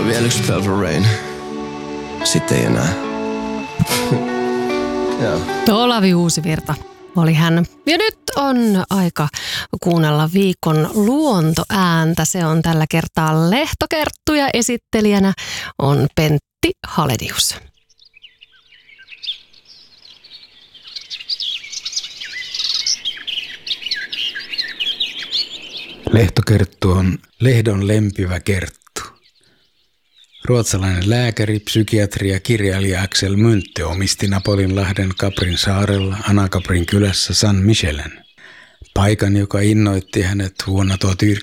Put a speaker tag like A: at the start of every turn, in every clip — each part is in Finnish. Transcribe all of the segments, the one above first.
A: vielä yksi Purple Rain. Sitten ei enää.
B: Olavi Uusivirta oli hän. Ja nyt on aika kuunnella viikon luontoääntä. Se on tällä kertaa Lehtokerttu ja esittelijänä on Pentti Halenius.
C: Lehtokerttu on lehdon lempivä kerttu. Ruotsalainen lääkäri, psykiatri ja kirjailija Axel Munthe omisti Napolinlahden Caprin saarella Anacaprin kylässä San Michelen. Paikan, joka innoitti hänet vuonna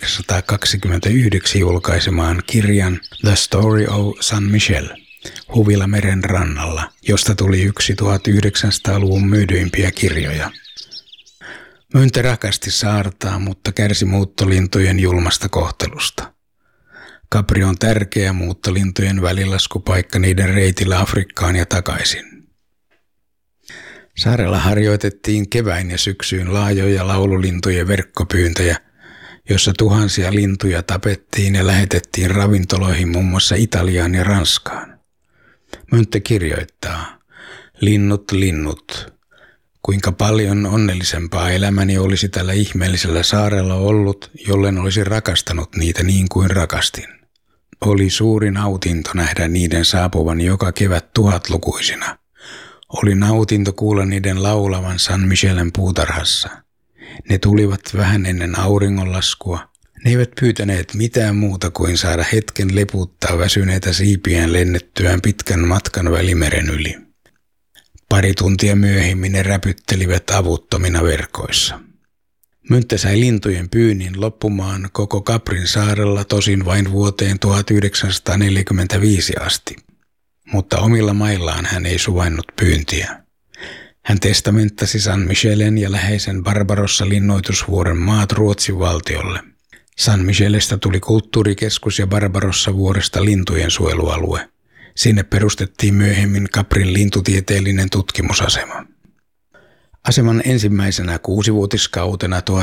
C: 1929 julkaisemaan kirjan The Story of San Michel, huvila meren rannalla, josta tuli yksi 1900-luvun myydyimpiä kirjoja. Munthe rakasti saartaa, mutta kärsi muuttolintujen julmasta kohtelusta. Capri on tärkeä muuttolintujen välilaskupaikka niiden reitillä Afrikkaan ja takaisin. Saarella harjoitettiin keväin ja syksyyn laajoja laululintujen verkkopyyntöjä, jossa tuhansia lintuja tapettiin ja lähetettiin ravintoloihin muun muassa Italiaan ja Ranskaan. Munthe kirjoittaa, linnut, linnut. Kuinka paljon onnellisempaa elämäni olisi tällä ihmeellisellä saarella ollut, jollen olisi rakastanut niitä niin kuin rakastin. Oli suuri nautinto nähdä niiden saapuvan joka kevät tuhatlukuisina. Oli nautinto kuulla niiden laulavan San Michelen puutarhassa. Ne tulivat vähän ennen auringonlaskua. Ne eivät pyytäneet mitään muuta kuin saada hetken leputtaa väsyneitä siipiään lennettyään pitkän matkan Välimeren yli. Pari tuntia myöhemmin ne räpyttelivät avuttomina verkoissa. Munthe sai lintujen pyynnin loppumaan koko Caprin saarella tosin vain vuoteen 1945 asti. Mutta omilla maillaan hän ei suvainnut pyyntiä. Hän testamenttasi San Michelen ja läheisen Barbarossa-linnoitusvuoren maat Ruotsin valtiolle. San Michelistä tuli kulttuurikeskus ja Barbarossa-vuoresta lintujen suojelualue. Sinne perustettiin myöhemmin Caprin lintutieteellinen tutkimusasema. Aseman ensimmäisenä 6-vuotiskautena 1956-61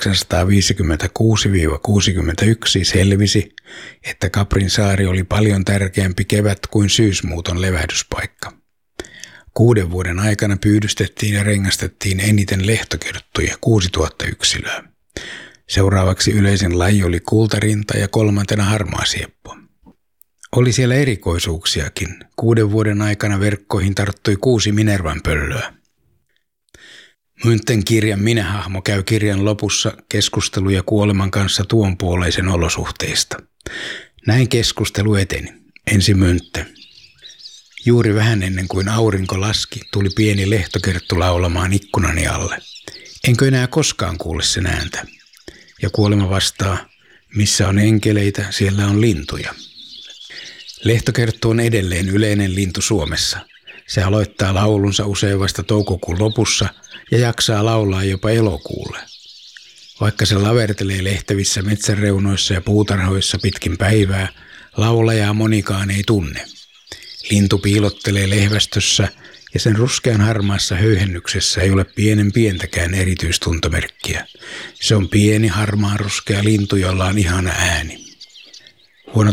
C: selvisi, että Caprin saari oli paljon tärkeämpi kevät kuin syysmuuton levähdyspaikka. 6 vuoden aikana pyydystettiin ja rengastettiin eniten lehtokerttuja 6000 yksilöä. Seuraavaksi yleisin laji oli kultarinta ja 3. harmaasieppo. Oli siellä erikoisuuksiakin. 6 vuoden aikana verkkoihin tarttui 6 minervanpöllöä. Munthen kirjan minähahmo käy kirjan lopussa keskusteluja kuoleman kanssa tuonpuoleisen olosuhteista. Näin keskustelu eteni. Ensin Munthe. Juuri vähän ennen kuin aurinko laski, tuli pieni lehtokerttu laulamaan ikkunani alle. Enkö enää koskaan kuule sen ääntä? Ja kuolema vastaa, missä on enkeleitä, siellä on lintuja. Lehtokerttu on edelleen yleinen lintu Suomessa. Se aloittaa laulunsa usein vasta toukokuun lopussa ja jaksaa laulaa jopa elokuulle. Vaikka se lavertelee lehtävissä metsänreunoissa ja puutarhoissa pitkin päivää, laulajaa monikaan ei tunne. Lintu piilottelee lehvästössä ja sen ruskean harmaassa höyhennyksessä ei ole pientäkään erityistuntomerkkiä. Se on pieni harmaa ruskea lintu, jolla on ihana ääni. Vuonna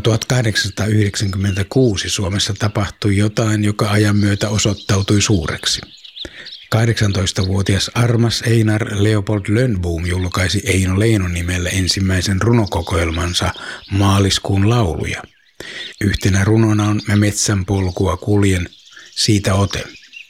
C: 1896 Suomessa tapahtui jotain, joka ajan myötä osoittautui suureksi. 18-vuotias Armas Einar Leopold Lönnboom julkaisi Eino Leino nimellä ensimmäisen runokokoelmansa Maaliskuun lauluja. Yhtenä runona on Mä metsän polkua kuljen, siitä ote.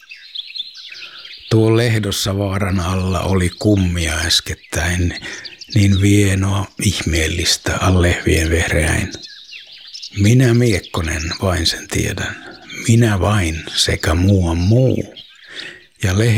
C: Tuo lehdossa vaaran alla oli kummia äskettäin, niin vienoa ihmeellistä allehvien vehreäin. Minä Miekkonen vain sen tiedän, minä vain sekä muu. Ja